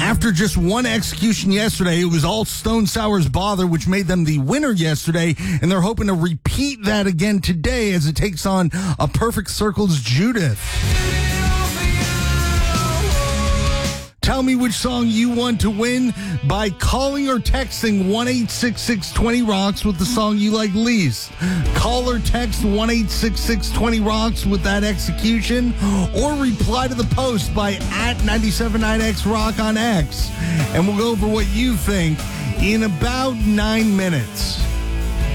After just one execution yesterday, it was all Stone Sour's Bother, which made them the winner yesterday, and they're hoping to repeat that again today as it takes on A Perfect Circle's Judith. Tell me which song you want to win by calling or texting 1-866-20-ROCKS with the song you like least. Call or text 1-866-20-ROCKS with that execution, or reply to the post by @979XRock on X. And we'll go over what you think in about 9 minutes.